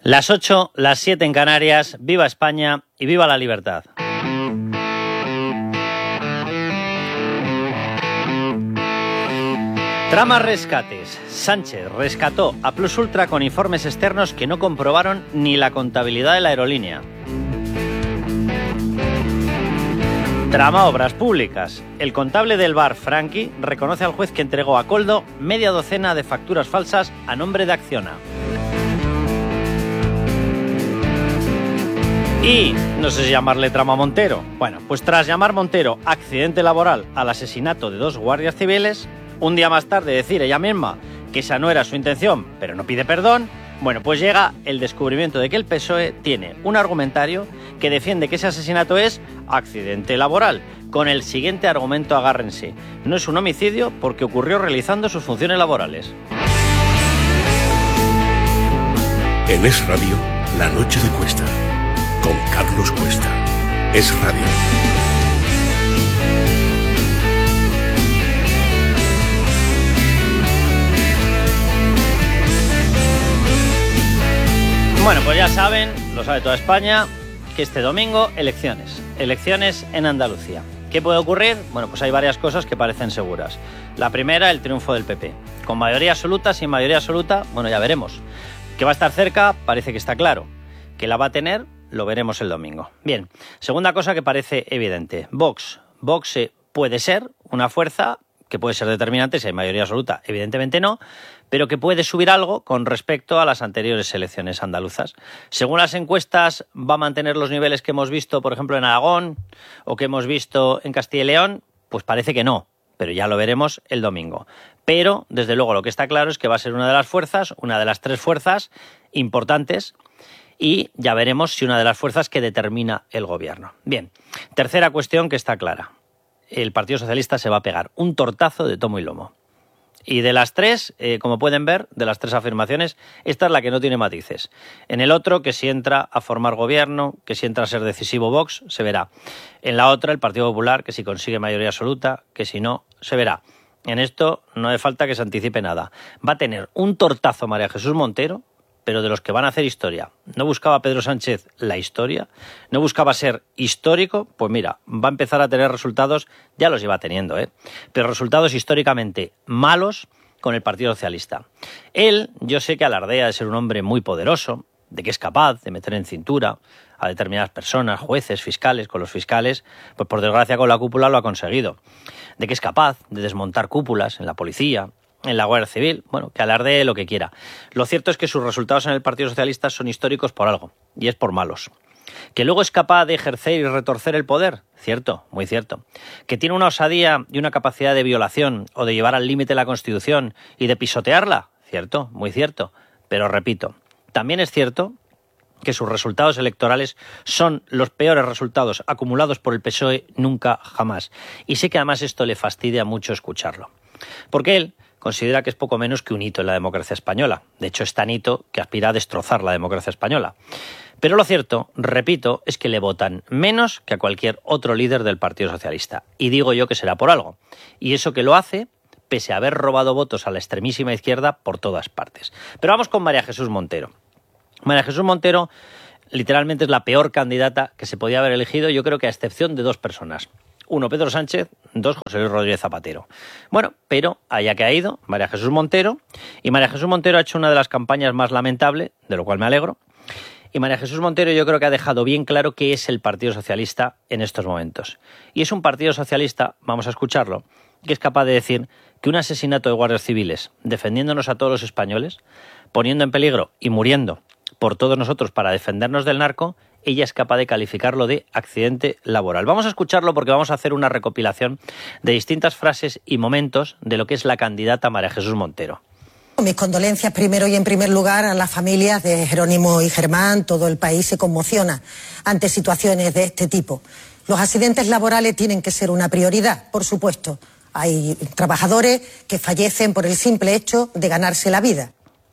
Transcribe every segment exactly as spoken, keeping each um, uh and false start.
Las ocho, las siete en Canarias, viva España y viva la libertad. Trama rescates. Sánchez rescató a Plus Ultra con informes externos que no comprobaron ni la contabilidad de la aerolínea. Trama obras públicas. El contable del bar, Franqui, reconoce al juez que entregó a Koldo media docena de facturas falsas a nombre de Acciona. Y no sé si llamarle trama Montero. Bueno, pues tras llamar Montero accidente laboral al asesinato de dos guardias civiles, un día más tarde decir ella misma que esa no era su intención, pero no pide perdón, bueno, pues llega el descubrimiento de que el P S O E tiene un argumentario que defiende que ese asesinato es accidente laboral, con el siguiente argumento, agárrense: no es un homicidio porque ocurrió realizando sus funciones laborales. En Es Radio, La Noche de Cuesta, con Carlos Cuesta. Es Radio. Bueno, pues ya saben, lo sabe toda España, que este domingo elecciones, elecciones en Andalucía. ¿Qué puede ocurrir? Bueno, pues hay varias cosas que parecen seguras. La primera, el triunfo del P P. Con mayoría absoluta, sin mayoría absoluta, bueno, ya veremos. Que va a estar cerca, parece que está claro. Que la va a tener, lo veremos el domingo. Bien, segunda cosa que parece evidente. Vox. Vox puede ser una fuerza que puede ser determinante si hay mayoría absoluta, evidentemente no, pero que puede subir algo con respecto a las anteriores elecciones andaluzas. Según las encuestas, va a mantener los niveles que hemos visto, por ejemplo, en Aragón o que hemos visto en Castilla y León, pues parece que no, pero ya lo veremos el domingo. Pero, desde luego, lo que está claro es que va a ser una de las fuerzas, una de las tres fuerzas importantes, y ya veremos si una de las fuerzas que determina el gobierno. Bien, tercera cuestión que está clara. El Partido Socialista se va a pegar un tortazo de tomo y lomo. Y de las tres, eh, como pueden ver, de las tres afirmaciones, esta es la que no tiene matices. En el otro, que si entra a formar gobierno, que si entra a ser decisivo Vox, se verá. En la otra, el Partido Popular, que si consigue mayoría absoluta, que si no, se verá. En esto no hace falta que se anticipe nada. Va a tener un tortazo María Jesús Montero, pero de los que van a hacer historia. ¿No buscaba Pedro Sánchez la historia? ¿No buscaba ser histórico? Pues mira, va a empezar a tener resultados, ya los iba teniendo, ¿eh? Pero resultados históricamente malos con el Partido Socialista. Él, yo sé que alardea de ser un hombre muy poderoso, de que es capaz de meter en cintura a determinadas personas, jueces, fiscales, con los fiscales, pues por desgracia con la cúpula lo ha conseguido. De que es capaz de desmontar cúpulas en la policía, en la Guardia Civil, bueno, que alardee lo que quiera. Lo cierto es que sus resultados en el Partido Socialista son históricos por algo, y es por malos. Que luego es capaz de ejercer y retorcer el poder, cierto, muy cierto. Que tiene una osadía y una capacidad de violación o de llevar al límite la Constitución y de pisotearla, cierto, muy cierto. Pero repito, también es cierto que sus resultados electorales son los peores resultados acumulados por el P S O E nunca jamás. Y sé que además esto le fastidia mucho escucharlo. Porque él considera que es poco menos que un hito en la democracia española. De hecho, es tan hito que aspira a destrozar la democracia española. Pero lo cierto, repito, es que le votan menos que a cualquier otro líder del Partido Socialista. Y digo yo que será por algo. Y eso que lo hace pese a haber robado votos a la extremísima izquierda por todas partes. Pero vamos con María Jesús Montero. María Jesús Montero literalmente es la peor candidata que se podía haber elegido, yo creo que a excepción de dos personas. Uno, Pedro Sánchez, dos, José Luis Rodríguez Zapatero. Bueno, pero allá que ha ido María Jesús Montero, y María Jesús Montero ha hecho una de las campañas más lamentables, de lo cual me alegro, y María Jesús Montero yo creo que ha dejado bien claro qué es el Partido Socialista en estos momentos. Y es un Partido Socialista, vamos a escucharlo, que es capaz de decir que un asesinato de guardias civiles, defendiéndonos a todos los españoles, poniendo en peligro y muriendo por todos nosotros para defendernos del narco, ella es capaz de calificarlo de accidente laboral. Vamos a escucharlo porque vamos a hacer una recopilación de distintas frases y momentos de lo que es la candidata María Jesús Montero. Mis condolencias primero y en primer lugar a las familias de Jerónimo y Germán. Todo el país se conmociona ante situaciones de este tipo. Los accidentes laborales tienen que ser una prioridad, por supuesto. Hay trabajadores que fallecen por el simple hecho de ganarse la vida.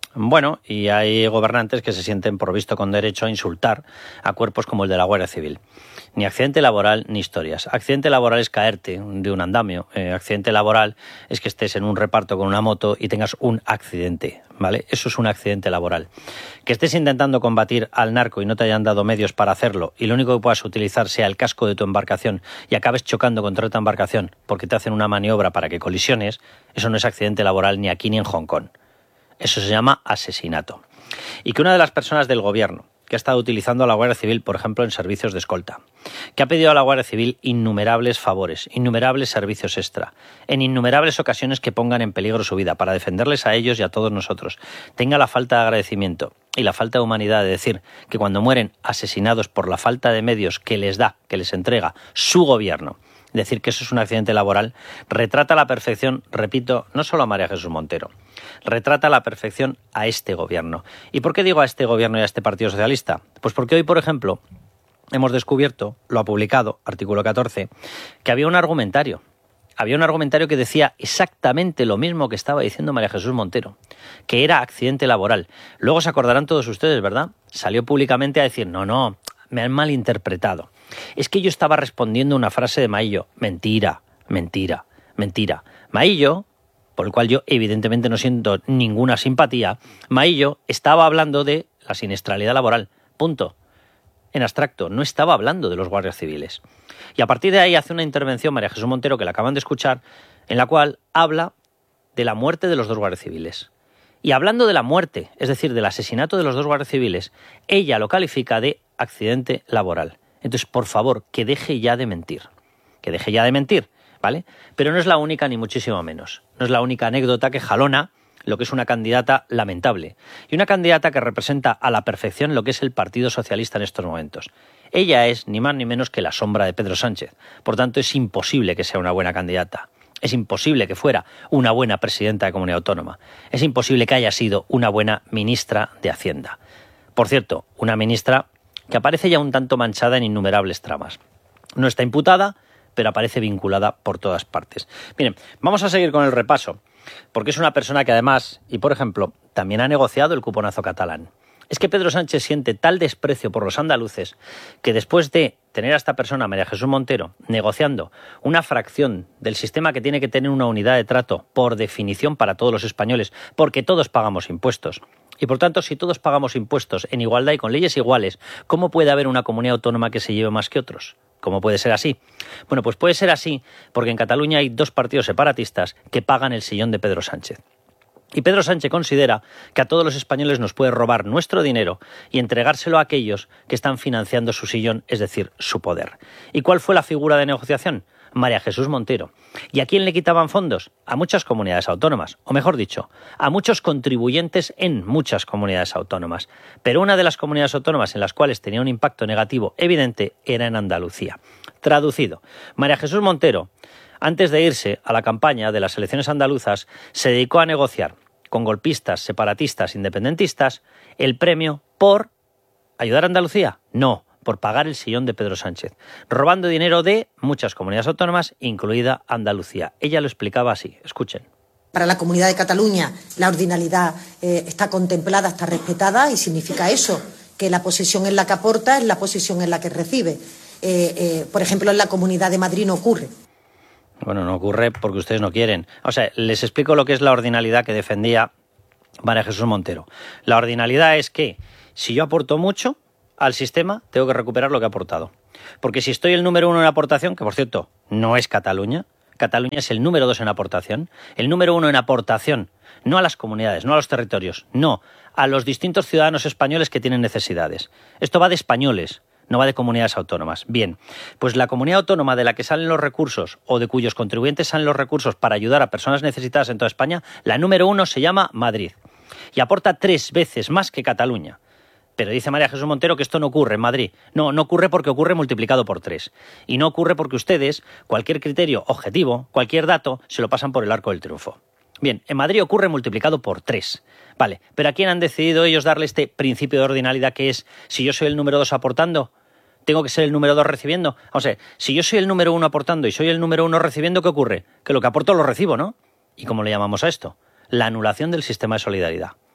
Bueno, y hay gobernantes que se sienten provisto con derecho a insultar a cuerpos como el de la Guardia Civil. Ni accidente laboral ni historias. Accidente laboral es caerte de un andamio. Eh, accidente laboral es que estés en un reparto con una moto y tengas un accidente, ¿vale? Eso es un accidente laboral. Que estés intentando combatir al narco y no te hayan dado medios para hacerlo y lo único que puedas utilizar sea el casco de tu embarcación y acabes chocando contra otra embarcación porque te hacen una maniobra para que colisiones, eso no es accidente laboral ni aquí ni en Hong Kong. Eso se llama asesinato. Y que una de las personas del gobierno que ha estado utilizando a la Guardia Civil, por ejemplo, en servicios de escolta, que ha pedido a la Guardia Civil innumerables favores, innumerables servicios extra, en innumerables ocasiones que pongan en peligro su vida para defenderles a ellos y a todos nosotros, tenga la falta de agradecimiento y la falta de humanidad de decir que cuando mueren asesinados por la falta de medios que les da, que les entrega su gobierno, decir que eso es un accidente laboral, retrata a la perfección, repito, no solo a María Jesús Montero, retrata a la perfección a este gobierno. ¿Y por qué digo a este gobierno y a este Partido Socialista? Pues porque hoy, por ejemplo, hemos descubierto, lo ha publicado, artículo catorce, que había un argumentario. Había un argumentario que decía exactamente lo mismo que estaba diciendo María Jesús Montero, que era accidente laboral. Luego se acordarán todos ustedes, ¿verdad? Salió públicamente a decir, no, no, me han malinterpretado. Es que yo estaba respondiendo una frase de Maillo. Mentira, mentira, mentira. Maillo, por el cual yo evidentemente no siento ninguna simpatía, Maillo estaba hablando de la siniestralidad laboral. Punto. En abstracto, no estaba hablando de los guardias civiles. Y a partir de ahí hace una intervención María Jesús Montero, que la acaban de escuchar, en la cual habla de la muerte de los dos guardias civiles. Y hablando de la muerte, es decir, del asesinato de los dos guardias civiles, ella lo califica de accidente laboral. Entonces, por favor, que deje ya de mentir. Que deje ya de mentir, ¿vale? Pero no es la única, ni muchísimo menos. No es la única anécdota que jalona lo que es una candidata lamentable. Y una candidata que representa a la perfección lo que es el Partido Socialista en estos momentos. Ella es ni más ni menos que la sombra de Pedro Sánchez. Por tanto, es imposible que sea una buena candidata. Es imposible que fuera una buena presidenta de comunidad autónoma. Es imposible que haya sido una buena ministra de Hacienda. Por cierto, una ministra que aparece ya un tanto manchada en innumerables tramas. No está imputada, pero aparece vinculada por todas partes. Miren, vamos a seguir con el repaso, porque es una persona que además, y por ejemplo, también ha negociado el cuponazo catalán. Es que Pedro Sánchez siente tal desprecio por los andaluces que después de tener a esta persona, María Jesús Montero, negociando una fracción del sistema que tiene que tener una unidad de trato por definición para todos los españoles, porque todos pagamos impuestos, y por tanto, si todos pagamos impuestos en igualdad y con leyes iguales, ¿cómo puede haber una comunidad autónoma que se lleve más que otros? ¿Cómo puede ser así? Bueno, pues puede ser así porque en Cataluña hay dos partidos separatistas que pagan el sillón de Pedro Sánchez. Y Pedro Sánchez considera que a todos los españoles nos puede robar nuestro dinero y entregárselo a aquellos que están financiando su sillón, es decir, su poder. ¿Y cuál fue la figura de negociación? María Jesús Montero. ¿Y a quién le quitaban fondos? A muchas comunidades autónomas, o mejor dicho, a muchos contribuyentes en muchas comunidades autónomas. Pero una de las comunidades autónomas en las cuales tenía un impacto negativo evidente era en Andalucía. Traducido, María Jesús Montero, antes de irse a la campaña de las elecciones andaluzas, se dedicó a negociar con golpistas, separatistas, independentistas, el premio por ayudar a Andalucía. No, por pagar el sillón de Pedro Sánchez, robando dinero de muchas comunidades autónomas, incluida Andalucía. Ella lo explicaba así, escuchen. Para la Comunidad de Cataluña la ordinalidad eh, está contemplada, está respetada y significa eso, que la posesión en la que aporta es la posesión en la que recibe. Eh, eh, por ejemplo, en la Comunidad de Madrid no ocurre. Bueno, no ocurre porque ustedes no quieren. O sea, les explico lo que es la ordinalidad que defendía María Jesús Montero. La ordinalidad es que si yo aporto mucho al sistema, tengo que recuperar lo que he aportado. Porque si estoy el número uno en aportación, que por cierto no es Cataluña, Cataluña es el número dos en aportación, el número uno en aportación, no a las comunidades, no a los territorios, no, a los distintos ciudadanos españoles que tienen necesidades. Esto va de españoles, no va de comunidades autónomas. Bien, pues la comunidad autónoma de la que salen los recursos o de cuyos contribuyentes salen los recursos para ayudar a personas necesitadas en toda España, la número uno se llama Madrid y aporta tres veces más que Cataluña. Pero dice María Jesús Montero que esto no ocurre en Madrid. No, no ocurre porque ocurre multiplicado por tres. Y no ocurre porque ustedes, cualquier criterio objetivo, cualquier dato, se lo pasan por el arco del triunfo. Bien, en Madrid ocurre multiplicado por tres. Vale, pero ¿a quién han decidido ellos darle este principio de ordinalidad que es, si yo soy el número dos aportando, tengo que ser el número dos recibiendo? O sea, si yo soy el número uno aportando y soy el número uno recibiendo, ¿qué ocurre? Que lo que aporto lo recibo, ¿no? ¿Y cómo le llamamos a esto? La anulación del sistema de solidaridad.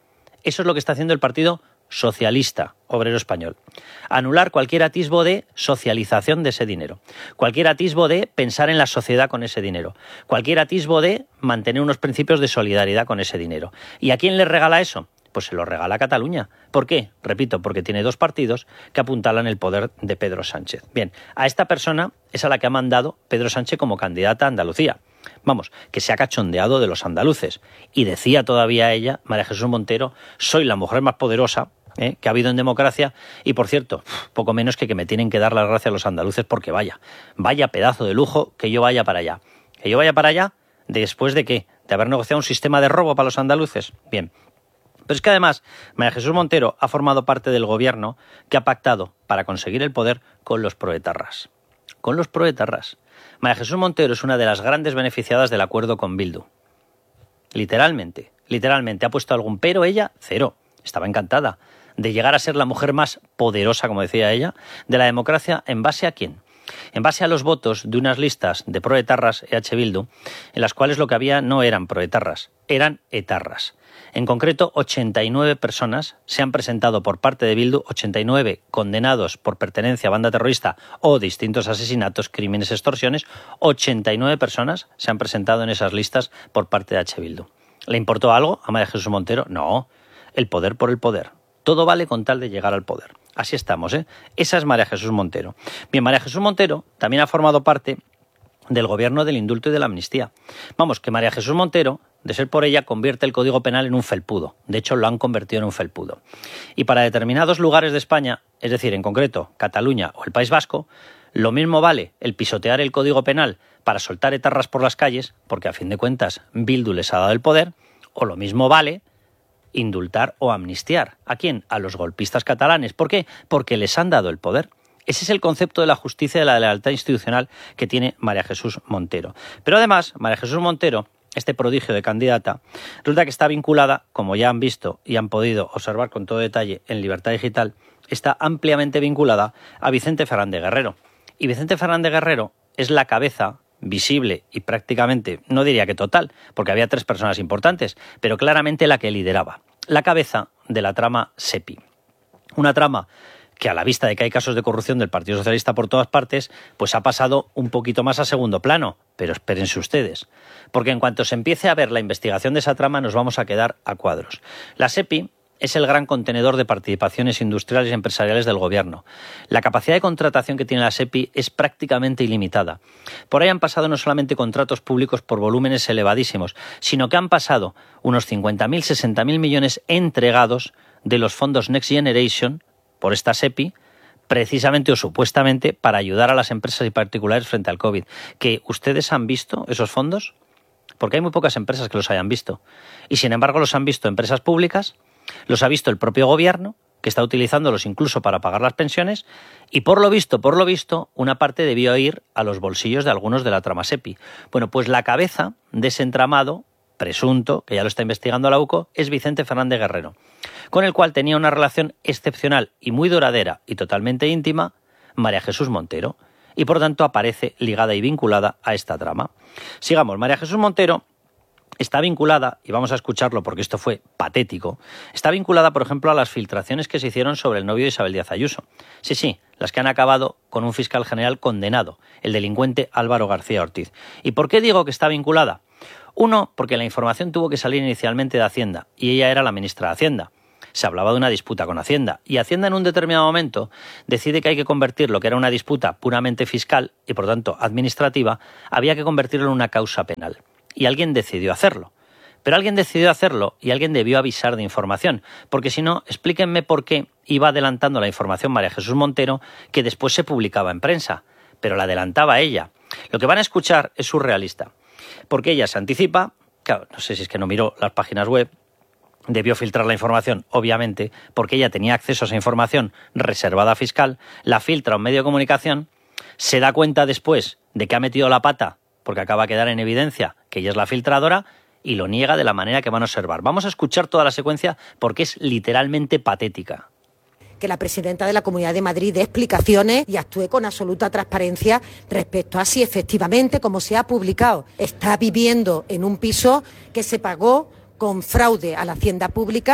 Eso es lo que está haciendo el Partido Socialista Obrero Español. Anular cualquier atisbo de socialización de ese dinero, cualquier atisbo de pensar en la sociedad con ese dinero, cualquier atisbo de mantener unos principios de solidaridad con ese dinero. ¿Y a quién le regala eso? Pues se lo regala a Cataluña. ¿Por qué? Repito, porque tiene dos partidos que apuntalan el poder de Pedro Sánchez. Bien, a esta persona es a la que ha mandado Pedro Sánchez como candidata a Andalucía. Vamos, que se ha cachondeado de los andaluces. Y decía todavía ella, María Jesús Montero, soy la mujer más poderosa ¿eh? que ha habido en democracia, y por cierto, poco menos que que me tienen que dar las gracias a los andaluces porque vaya, vaya pedazo de lujo que yo vaya para allá. Que yo vaya para allá después de ¿qué? De haber negociado un sistema de robo para los andaluces. Bien. Pero es que además María Jesús Montero ha formado parte del gobierno que ha pactado para conseguir el poder con los proetarras. Con los proetarras. María Jesús Montero es una de las grandes beneficiadas del acuerdo con Bildu. Literalmente, literalmente. ¿Ha puesto algún pero ella? Cero. Estaba encantada de llegar a ser la mujer más poderosa, como decía ella, de la democracia. ¿En base a quién? En base a los votos de unas listas de proetarras E H Bildu, en las cuales lo que había no eran proetarras, eran etarras. En concreto, ochenta y nueve personas se han presentado por parte de Bildu, ochenta y nueve condenados por pertenencia a banda terrorista o distintos asesinatos, crímenes, extorsiones. ochenta y nueve personas se han presentado en esas listas por parte de H. Bildu. ¿Le importó algo a María Jesús Montero? No, el poder por el poder. Todo vale con tal de llegar al poder. Así estamos, ¿eh? Esa es María Jesús Montero. Bien, María Jesús Montero también ha formado parte del gobierno del indulto y de la amnistía. Vamos, que María Jesús Montero, de ser por ella, convierte el Código Penal en un felpudo. De hecho, lo han convertido en un felpudo. Y para determinados lugares de España, es decir, en concreto, Cataluña o el País Vasco, lo mismo vale el pisotear el Código Penal para soltar etarras por las calles, porque a fin de cuentas Bildu les ha dado el poder, o lo mismo vale indultar o amnistiar. ¿A quién? A los golpistas catalanes. ¿Por qué? Porque les han dado el poder. Ese es el concepto de la justicia y de la lealtad institucional que tiene María Jesús Montero. Pero además, María Jesús Montero, este prodigio de candidata, resulta que está vinculada, como ya han visto y han podido observar con todo detalle en Libertad Digital, está ampliamente vinculada a Vicente Fernández Guerrero. Y Vicente Fernández Guerrero es la cabeza visible y prácticamente, no diría que total, porque había tres personas importantes, pero claramente la que lideraba, la cabeza de la trama SEPI. Una trama que a la vista de que hay casos de corrupción del Partido Socialista por todas partes, pues ha pasado un poquito más a segundo plano. Pero espérense ustedes, porque en cuanto se empiece a ver la investigación de esa trama nos vamos a quedar a cuadros. La SEPI es el gran contenedor de participaciones industriales y empresariales del gobierno. La capacidad de contratación que tiene la SEPI es prácticamente ilimitada. Por ahí han pasado no solamente contratos públicos por volúmenes elevadísimos, sino que han pasado unos cincuenta mil, sesenta mil millones entregados de los fondos Next Generation por esta SEPI, precisamente o supuestamente para ayudar a las empresas y particulares frente al COVID. ¿Que ustedes han visto esos fondos? Porque hay muy pocas empresas que los hayan visto. Y sin embargo los han visto empresas públicas, los ha visto el propio gobierno, que está utilizándolos incluso para pagar las pensiones, y por lo visto, por lo visto, una parte debió ir a los bolsillos de algunos de la trama SEPI. Bueno, pues la cabeza de ese entramado presunto, que ya lo está investigando la U C O, es Vicente Fernández Guerrero, con el cual tenía una relación excepcional y muy duradera y totalmente íntima María Jesús Montero, y por tanto aparece ligada y vinculada a esta trama. Sigamos, María Jesús Montero está vinculada, y vamos a escucharlo porque esto fue patético, está vinculada, por ejemplo, a las filtraciones que se hicieron sobre el novio de Isabel Díaz Ayuso. Sí, sí, las que han acabado con un fiscal general condenado, el delincuente Álvaro García Ortiz. ¿Y por qué digo que está vinculada? Uno, porque la información tuvo que salir inicialmente de Hacienda, y ella era la ministra de Hacienda. Se hablaba de una disputa con Hacienda, y Hacienda en un determinado momento decide que hay que convertir lo que era una disputa puramente fiscal y por tanto administrativa, había que convertirlo en una causa penal. Y alguien decidió hacerlo. Pero alguien decidió hacerlo y alguien debió avisar de información, porque si no, explíquenme por qué iba adelantando la información María Jesús Montero, que después se publicaba en prensa, pero la adelantaba ella. Lo que van a escuchar es surrealista, porque ella se anticipa, claro, no sé si es que no miró las páginas web, debió filtrar la información, obviamente, porque ella tenía acceso a esa información reservada a fiscal, la filtra a un medio de comunicación, se da cuenta después de que ha metido la pata, porque acaba de quedar en evidencia que ella es la filtradora, y lo niega de la manera que van a observar. Vamos a escuchar toda la secuencia porque es literalmente patética. Que la presidenta de la Comunidad de Madrid dé explicaciones y actúe con absoluta transparencia respecto a si efectivamente, como se ha publicado, está viviendo en un piso que se pagó con fraude a la hacienda pública.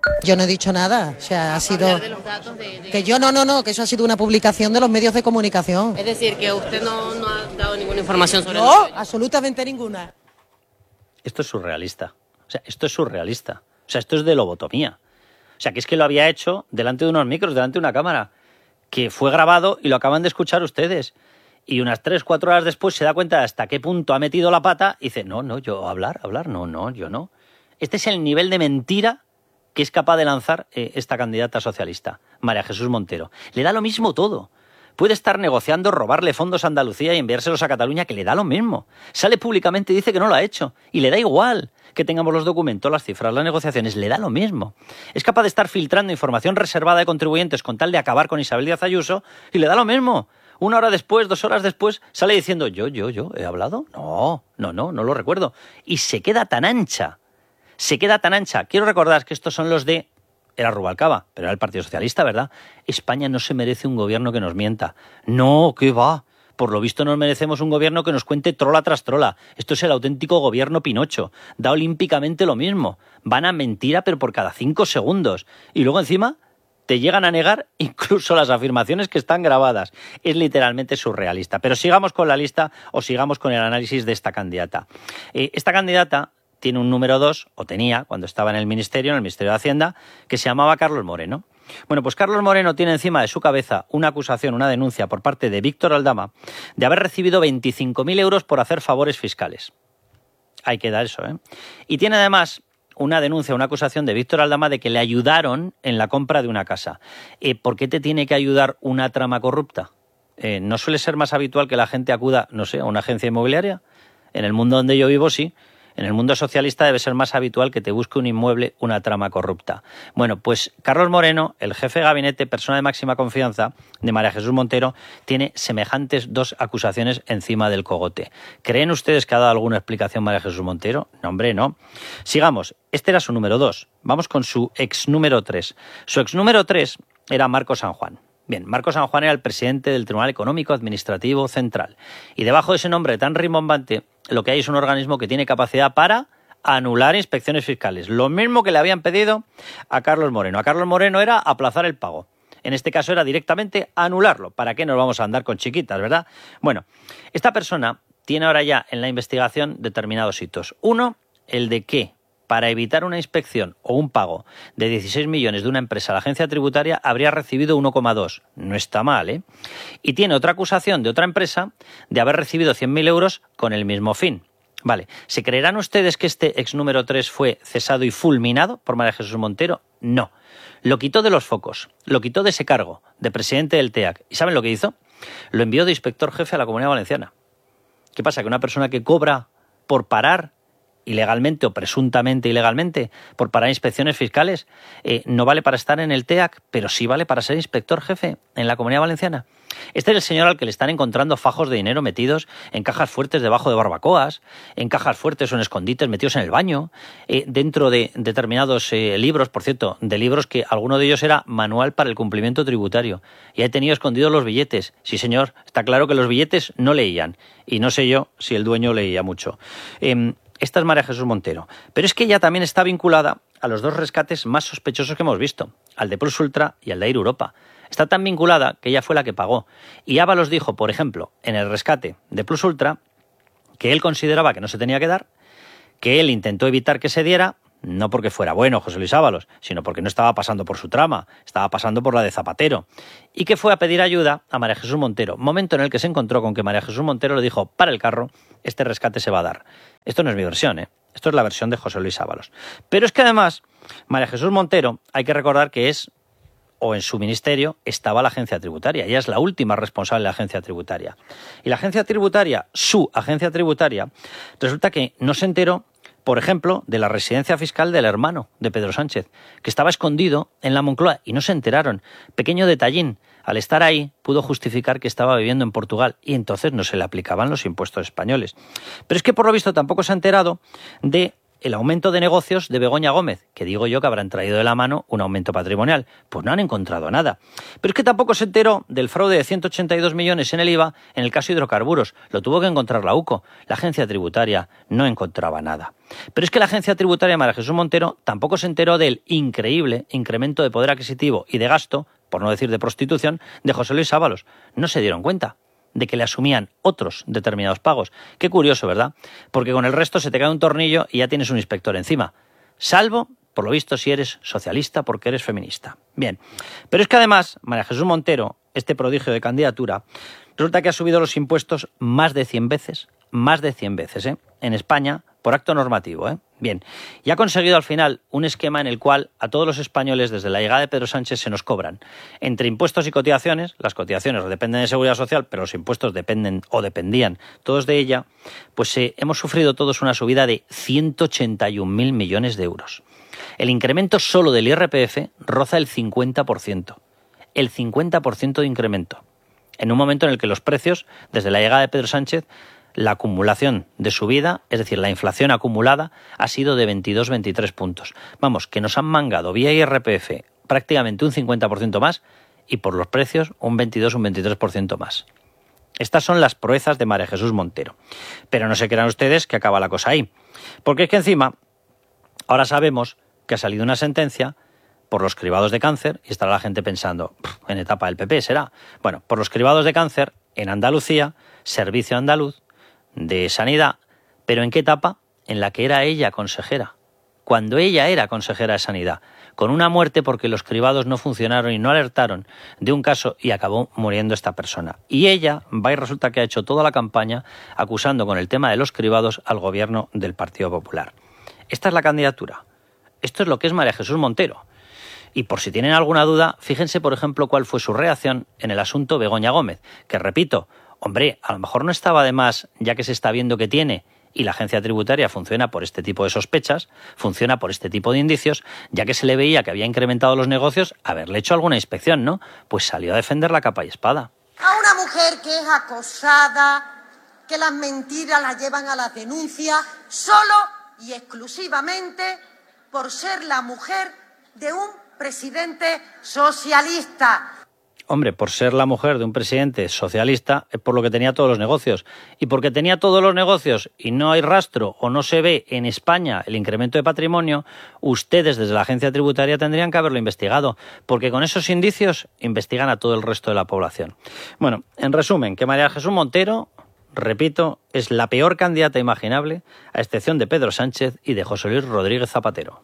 Yo no he dicho nada, o sea, ha sido... De los datos de, de... Que yo no, no, no, que eso ha sido una publicación de los medios de comunicación. Es decir, que usted no, no ha dado ninguna información sobre No, el... absolutamente ninguna. Esto es surrealista. O sea, esto es surrealista. O sea, esto es de lobotomía. O sea, que es que lo había hecho delante de unos micros, delante de una cámara, que fue grabado y lo acaban de escuchar ustedes. Y unas tres, cuatro horas después se da cuenta de hasta qué punto ha metido la pata y dice, no, no, yo hablar, hablar, no, no, yo no. Este es el nivel de mentira que es capaz de lanzar eh, esta candidata socialista, María Jesús Montero. Le da lo mismo todo. Puede estar negociando robarle fondos a Andalucía y enviárselos a Cataluña, que le da lo mismo. Sale públicamente y dice que no lo ha hecho. Y le da igual que tengamos los documentos, las cifras, las negociaciones, le da lo mismo. Es capaz de estar filtrando información reservada de contribuyentes con tal de acabar con Isabel Díaz Ayuso y le da lo mismo. Una hora después, dos horas después, sale diciendo, yo, yo, yo, ¿he hablado? No, no, no, no lo recuerdo. Y se queda tan ancha, se queda tan ancha. Quiero recordar que estos son los de... Era Rubalcaba, pero era el Partido Socialista, ¿verdad? España no se merece un gobierno que nos mienta. No, ¿qué va? Por lo visto nos merecemos un gobierno que nos cuente trola tras trola. Esto es el auténtico gobierno Pinocho. Da olímpicamente lo mismo. Van a mentira, pero por cada cinco segundos. Y luego encima te llegan a negar incluso las afirmaciones que están grabadas. Es literalmente surrealista. Pero sigamos con la lista o sigamos con el análisis de esta candidata. Eh, esta candidata tiene un número dos, o tenía, cuando estaba en el Ministerio, en el Ministerio de Hacienda, que se llamaba Carlos Moreno. Bueno, pues Carlos Moreno tiene encima de su cabeza una acusación, una denuncia por parte de Víctor Aldama de haber recibido veinticinco mil euros por hacer favores fiscales. Hay que dar eso, ¿eh? Y tiene además una denuncia, una acusación de Víctor Aldama de que le ayudaron en la compra de una casa. Eh, ¿Por qué te tiene que ayudar una trama corrupta? Eh, ¿No suele ser más habitual que la gente acuda, no sé, a una agencia inmobiliaria? En el mundo donde yo vivo, sí. En el mundo socialista debe ser más habitual que te busque un inmueble una trama corrupta. Bueno, pues Carlos Moreno, el jefe de gabinete, persona de máxima confianza de María Jesús Montero, tiene semejantes dos acusaciones encima del cogote. ¿Creen ustedes que ha dado alguna explicación María Jesús Montero? No, hombre, no. Sigamos. Este era su número dos. Vamos con su ex número tres. Su ex número tres era Marco San Juan. Bien, Marco San Juan era el presidente del Tribunal Económico Administrativo Central. Y debajo de ese nombre tan rimbombante, lo que hay es un organismo que tiene capacidad para anular inspecciones fiscales. Lo mismo que le habían pedido a Carlos Moreno. A Carlos Moreno era aplazar el pago. En este caso era directamente anularlo. ¿Para qué nos vamos a andar con chiquitas, verdad? Bueno, esta persona tiene ahora ya en la investigación determinados hitos. Uno, el de que para evitar una inspección o un pago de dieciséis millones de una empresa a la agencia tributaria habría recibido uno coma dos. No está mal, ¿eh? Y tiene otra acusación de otra empresa de haber recibido cien mil euros con el mismo fin. Vale, ¿se creerán ustedes que este ex número tres fue cesado y fulminado por María Jesús Montero? No. Lo quitó de los focos, lo quitó de ese cargo, de presidente del T E A C. ¿Y saben lo que hizo? Lo envió de inspector jefe a la Comunidad Valenciana. ¿Qué pasa? ¿Que una persona que cobra por parar ilegalmente o presuntamente ilegalmente por parar inspecciones fiscales, eh, no vale para estar en el T E A C, pero sí vale para ser inspector jefe en la Comunidad Valenciana? Este es el señor al que le están encontrando fajos de dinero metidos en cajas fuertes debajo de barbacoas, en cajas fuertes o en escondites metidos en el baño, eh, dentro de determinados eh, libros, por cierto, de libros que alguno de ellos era Manual para el Cumplimiento Tributario. Y ha tenido escondidos los billetes. Sí, señor, está claro que los billetes no leían. Y no sé yo si el dueño leía mucho. Eh, Esta es María Jesús Montero. Pero es que ella también está vinculada a los dos rescates más sospechosos que hemos visto, al de Plus Ultra y al de Air Europa. Está tan vinculada que ella fue la que pagó. Y Ábalos dijo, por ejemplo, en el rescate de Plus Ultra, que él consideraba que no se tenía que dar, que él intentó evitar que se diera, no porque fuera bueno José Luis Ábalos, sino porque no estaba pasando por su trama, estaba pasando por la de Zapatero, y que fue a pedir ayuda a María Jesús Montero, momento en el que se encontró con que María Jesús Montero le dijo, para el carro, este rescate se va a dar. Esto no es mi versión, ¿eh? Esto es la versión de José Luis Ábalos. Pero es que además, María Jesús Montero, hay que recordar que es, o en su ministerio, estaba la agencia tributaria. Ella es la última responsable de la agencia tributaria. Y la agencia tributaria, su agencia tributaria, resulta que no se enteró, por ejemplo, de la residencia fiscal del hermano de Pedro Sánchez, que estaba escondido en la Moncloa y no se enteraron. Pequeño detallín, al estar ahí pudo justificar que estaba viviendo en Portugal y entonces no se le aplicaban los impuestos españoles. Pero es que por lo visto tampoco se ha enterado de el aumento de negocios de Begoña Gómez, que digo yo que habrán traído de la mano un aumento patrimonial. Pues no han encontrado nada. Pero es que tampoco se enteró del fraude de ciento ochenta y dos millones en el I V A en el caso hidrocarburos. Lo tuvo que encontrar la U C O. La agencia tributaria no encontraba nada. Pero es que la agencia tributaria María Jesús Montero tampoco se enteró del increíble incremento de poder adquisitivo y de gasto, por no decir de prostitución, de José Luis Ábalos. No se dieron cuenta de que le asumían otros determinados pagos. Qué curioso, ¿verdad? Porque con el resto se te cae un tornillo y ya tienes un inspector encima. Salvo, por lo visto, si eres socialista porque eres feminista. Bien, pero es que además María Jesús Montero, este prodigio de candidatura, resulta que ha subido los impuestos más de cien veces, más de cien veces, ¿eh? En España, por acto normativo, ¿eh? Bien, y ha conseguido al final un esquema en el cual a todos los españoles desde la llegada de Pedro Sánchez se nos cobran entre impuestos y cotizaciones. Las cotizaciones dependen de Seguridad Social, pero los impuestos dependen o dependían todos de ella. Pues eh, hemos sufrido todos una subida de ciento ochenta y un mil millones de euros. El incremento solo del I R P F roza el cincuenta por ciento. El cincuenta por ciento de incremento. En un momento en el que los precios, desde la llegada de Pedro Sánchez, la acumulación de subida, es decir, la inflación acumulada, ha sido de veintidós a veintitrés puntos. Vamos, que nos han mangado vía I R P F prácticamente un cincuenta por ciento más y por los precios un veintidós a un veintitrés por ciento más. Estas son las proezas de María Jesús Montero. Pero no se crean ustedes que acaba la cosa ahí. Porque es que encima, ahora sabemos que ha salido una sentencia por los cribados de cáncer, y estará la gente pensando, en etapa del P P será. Bueno, por los cribados de cáncer en Andalucía, Servicio Andaluz de Sanidad, pero ¿en qué etapa? En la que era ella consejera, cuando ella era consejera de Sanidad, con una muerte porque los cribados no funcionaron y no alertaron de un caso y acabó muriendo esta persona. Y ella va y resulta que ha hecho toda la campaña acusando con el tema de los cribados al gobierno del Partido Popular. Esta es la candidatura. Esto es lo que es María Jesús Montero. Y por si tienen alguna duda, fíjense, por ejemplo, cuál fue su reacción en el asunto Begoña Gómez, que repito, hombre, a lo mejor no estaba de más, ya que se está viendo que tiene, y la agencia tributaria funciona por este tipo de sospechas, funciona por este tipo de indicios, ya que se le veía que había incrementado los negocios, haberle hecho alguna inspección, ¿no? Pues salió a defender la capa y espada. A una mujer que es acosada, que las mentiras la llevan a las denuncias, solo y exclusivamente por ser la mujer de un presidente socialista. Hombre, por ser la mujer de un presidente socialista es por lo que tenía todos los negocios. Y porque tenía todos los negocios y no hay rastro o no se ve en España el incremento de patrimonio, ustedes desde la agencia tributaria tendrían que haberlo investigado, porque con esos indicios investigan a todo el resto de la población. Bueno, en resumen, que María Jesús Montero, repito, es la peor candidata imaginable, a excepción de Pedro Sánchez y de José Luis Rodríguez Zapatero.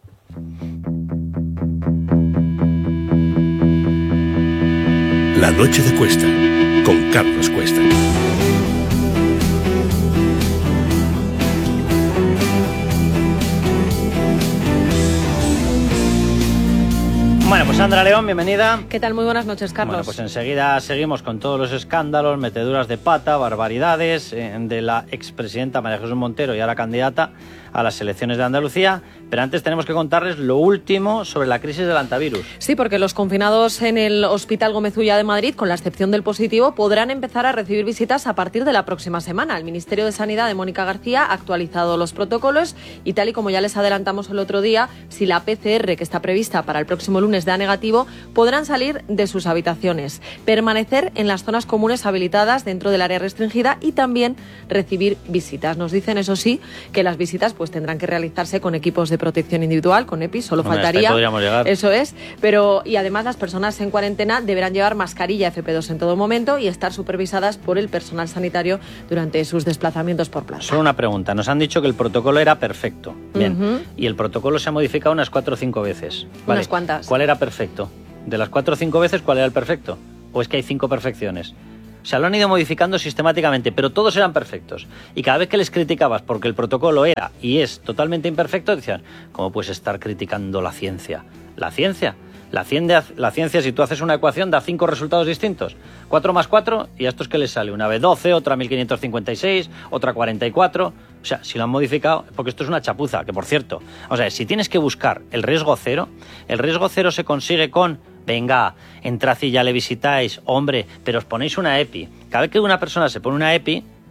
La noche de Cuesta, con Carlos Cuesta. Bueno, pues Sandra León, bienvenida. ¿Qué tal? Muy buenas noches, Carlos. Bueno, pues enseguida seguimos con todos los escándalos, meteduras de pata, barbaridades eh, de la expresidenta María Jesús Montero y ahora candidata a las elecciones de Andalucía, pero antes tenemos que contarles lo último sobre la crisis del antivirus. Sí, porque los confinados en el Hospital Gómez Ulla de Madrid, con la excepción del positivo, podrán empezar a recibir visitas a partir de la próxima semana. El Ministerio de Sanidad de Mónica García ha actualizado los protocolos y, tal y como ya les adelantamos el otro día, si la P C R que está prevista para el próximo lunes da negativo, podrán salir de sus habitaciones, permanecer en las zonas comunes habilitadas dentro del área restringida y también recibir visitas. Nos dicen, eso sí, que las visitas pues tendrán que realizarse con equipos de protección individual, con EPI, solo Hombre, faltaría. hasta ahí podríamos llegar. Eso es, pero y además las personas en cuarentena deberán llevar mascarilla F P dos en todo momento y estar supervisadas por el personal sanitario durante sus desplazamientos por planta. Solo una pregunta, nos han dicho que el protocolo era perfecto. Bien, Uh-huh. y el protocolo se ha modificado unas cuatro o cinco veces. Vale. Unas cuantas. ¿Cuál era perfecto? De las cuatro o cinco veces, ¿cuál era el perfecto? ¿O es que hay cinco perfecciones? O sea, lo han ido modificando sistemáticamente, pero todos eran perfectos. Y cada vez que les criticabas porque el protocolo era y es totalmente imperfecto, decían, ¿cómo puedes estar criticando la ciencia? ¿La ciencia? La ciencia, la ciencia, si tú haces una ecuación, da cinco resultados distintos. cuatro más cuatro, y a estos que les sale una vez doce, otra mil quinientos cincuenta y seis, otra cuarenta y cuatro. O sea, si lo han modificado, porque esto es una chapuza, que por cierto, o sea, si tienes que buscar el riesgo cero, el riesgo cero se consigue con, venga, entrad y ya le visitáis, hombre, pero os ponéis una EPI. Cada vez que una persona se pone una EPI,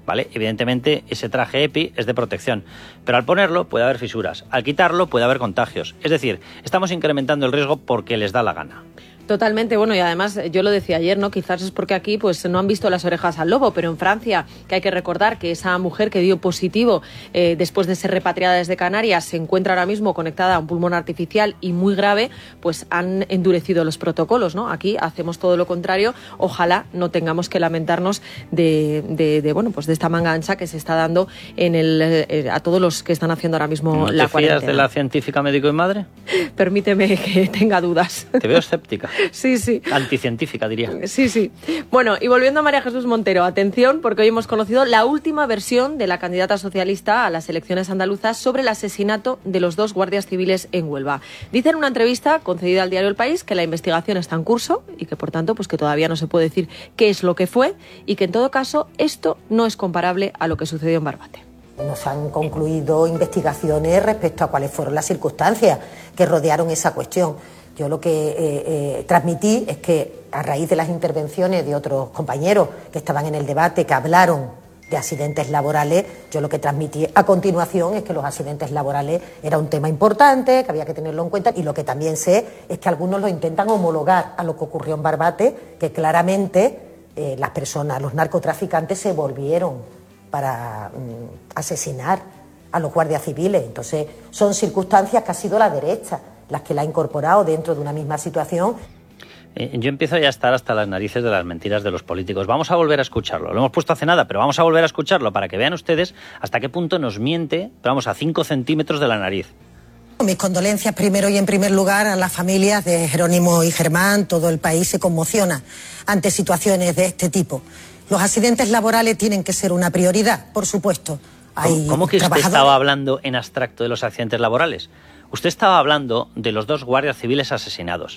¿vale? Evidentemente ese traje EPI es de protección, pero al ponerlo puede haber fisuras, al quitarlo puede haber contagios. Es decir, estamos incrementando el riesgo porque les da la gana. Totalmente, bueno, y además yo lo decía ayer, ¿no? Quizás es porque aquí pues no han visto las orejas al lobo, pero en Francia, que hay que recordar que esa mujer que dio positivo eh, después de ser repatriada desde Canarias se encuentra ahora mismo conectada a un pulmón artificial y muy grave, pues han endurecido los protocolos, ¿no? Aquí hacemos todo lo contrario, ojalá no tengamos que lamentarnos de, de, de bueno, pues de esta manga ancha que se está dando en el, eh, a todos los que están haciendo ahora mismo ¿No la te cuarentena. fías de la científica médico y madre? Permíteme que tenga dudas. Te veo escéptica. Sí, sí. Anticientífica, diría. Sí, sí. Bueno, y volviendo a María Jesús Montero, atención, porque hoy hemos conocido la última versión de la candidata socialista a las elecciones andaluzas sobre el asesinato de los dos guardias civiles en Huelva. Dice en una entrevista concedida al diario El País que la investigación está en curso y que, por tanto, pues que todavía no se puede decir qué es lo que fue y que, en todo caso, esto no es comparable a lo que sucedió en Barbate. Nos han concluido investigaciones respecto a cuáles fueron las circunstancias que rodearon esa cuestión. Yo lo que eh, eh, transmití es que a raíz de las intervenciones de otros compañeros que estaban en el debate, que hablaron de accidentes laborales, yo lo que transmití a continuación es que los accidentes laborales era un tema importante, que había que tenerlo en cuenta, y lo que también sé es que algunos lo intentan homologar a lo que ocurrió en Barbate, que claramente eh, las personas, los narcotraficantes se volvieron para mm, asesinar a los guardias civiles. Entonces son circunstancias que ha sido la derecha las que la ha incorporado dentro de una misma situación. Eh, yo empiezo ya a estar hasta las narices de las mentiras de los políticos. Vamos a volver a escucharlo. Lo hemos puesto hace nada, pero vamos a volver a escucharlo para que vean ustedes hasta qué punto nos miente, pero vamos, a cinco centímetros de la nariz. Mis condolencias primero y en primer lugar a las familias de Jerónimo y Germán. Todo el país se conmociona ante situaciones de este tipo. Los accidentes laborales tienen que ser una prioridad, por supuesto. Hay ¿Cómo, ¿Cómo que usted trabajadores... estaba hablando en abstracto de los accidentes laborales? Usted estaba hablando de los dos guardias civiles asesinados.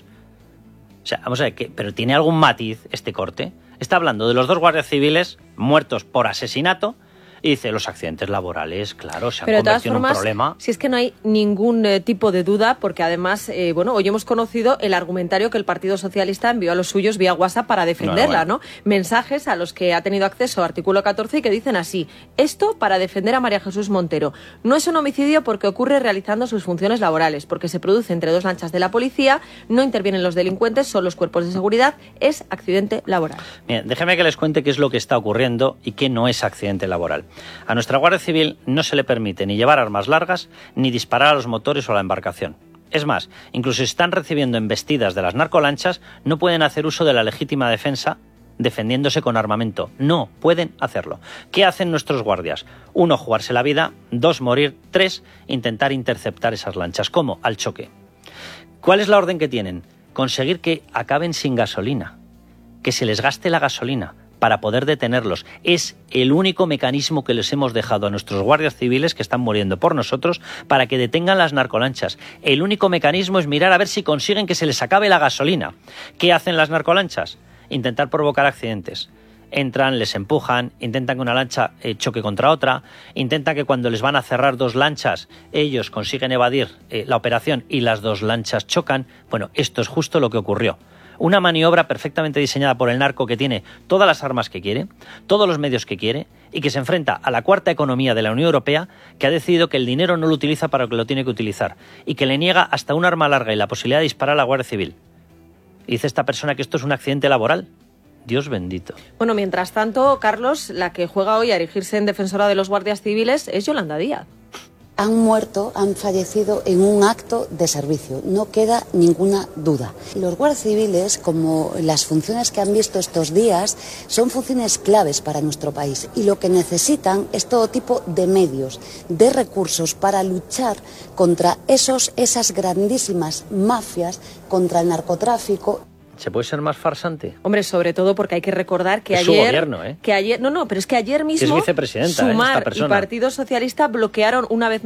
O sea, vamos a ver, ¿qué? ¿Pero tiene algún matiz este corte? Está hablando de los dos guardias civiles muertos por asesinato y dice, los accidentes laborales, claro, se han Pero de todas convertido formas, en un problema. Si es que no hay ningún eh, tipo de duda, porque además, eh, bueno, hoy hemos conocido el argumentario que el Partido Socialista envió a los suyos vía WhatsApp para defenderla, bueno, bueno. ¿no? Mensajes a los que ha tenido acceso artículo catorce y que dicen así: esto para defender a María Jesús Montero. No es un homicidio porque ocurre realizando sus funciones laborales, porque se produce entre dos lanchas de la policía, no intervienen los delincuentes, son los cuerpos de seguridad, es accidente laboral. Bien, déjeme que les cuente qué es lo que está ocurriendo y qué no es accidente laboral. A nuestra Guardia Civil no se le permite ni llevar armas largas ni disparar a los motores o a la embarcación. Es más, incluso si están recibiendo embestidas de las narcolanchas, no pueden hacer uso de la legítima defensa defendiéndose con armamento. No pueden hacerlo. ¿Qué hacen nuestros guardias? Uno, jugarse la vida. Dos, morir. Tres, intentar interceptar esas lanchas. ¿Cómo? Al choque. ¿Cuál es la orden que tienen? Conseguir que acaben sin gasolina, que se les gaste la gasolina para poder detenerlos. Es el único mecanismo que les hemos dejado a nuestros guardias civiles que están muriendo por nosotros para que detengan las narcolanchas. El único mecanismo es mirar a ver si consiguen que se les acabe la gasolina. ¿Qué hacen las narcolanchas? Intentar provocar accidentes. Entran, les empujan, intentan que una lancha eh, choque contra otra, intentan que cuando les van a cerrar dos lanchas, ellos consiguen evadir eh, la operación y las dos lanchas chocan. Bueno, esto es justo lo que ocurrió. Una maniobra perfectamente diseñada por el narco que tiene todas las armas que quiere, todos los medios que quiere y que se enfrenta a la cuarta economía de la Unión Europea, que ha decidido que el dinero no lo utiliza para lo que lo tiene que utilizar y que le niega hasta un arma larga y la posibilidad de disparar a la Guardia Civil. Y dice esta persona que esto es un accidente laboral. Dios bendito. Bueno, mientras tanto, Carlos, la que juega hoy a erigirse en defensora de los guardias civiles es Yolanda Díaz. Han muerto, han fallecido en un acto de servicio, no queda ninguna duda. Los guardias civiles, como las funciones que han visto estos días, son funciones claves para nuestro país y lo que necesitan es todo tipo de medios, de recursos para luchar contra esos, esas grandísimas mafias, contra el narcotráfico. ¿Se puede ser más farsante? Hombre, sobre todo porque hay que recordar que es ayer... su gobierno, ¿eh? Que ayer, no, no, pero es que ayer mismo es vicepresidenta, Sumar ¿eh? Esta persona. y Partido Socialista bloquearon una vez